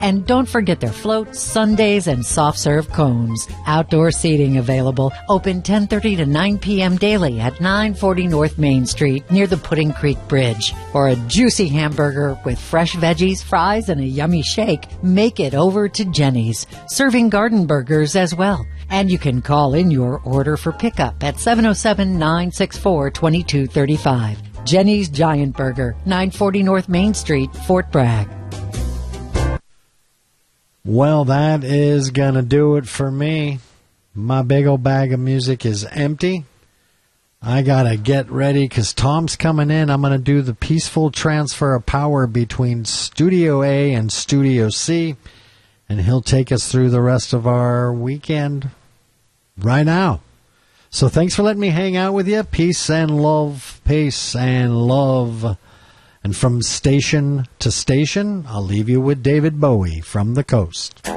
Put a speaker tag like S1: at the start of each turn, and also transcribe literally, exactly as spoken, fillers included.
S1: And don't forget their floats, sundaes, and soft-serve cones. Outdoor seating available. Open ten thirty to nine p.m. daily at nine forty North Main Street near the Pudding Creek Bridge. For a juicy hamburger with fresh veggies, fries, and a yummy shake, make it over to Jenny's, serving garden burgers as well. And you can call in your order for pickup at seven oh seven, nine six four, two two three five. Jenny's Giant Burger, nine forty North Main Street, Fort Bragg.
S2: Well, that is going to do it for me. My big old bag of music is empty. I got to get ready because Tom's coming in. I'm going to do the peaceful transfer of power between Studio A and Studio C, and he'll take us through the rest of our weekend right now. So thanks for letting me hang out with you. Peace and love. Peace and love. And from station to station, I'll leave you with David Bowie from the coast.